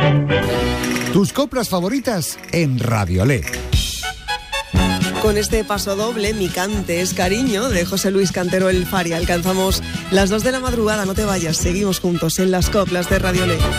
Tus coplas favoritas en Radiolé. Con este paso doble, Mi cante es cariño, de José Luis Cantero El Fari, alcanzamos las 2 de la madrugada. No te vayas, seguimos juntos en las coplas de Radiolé.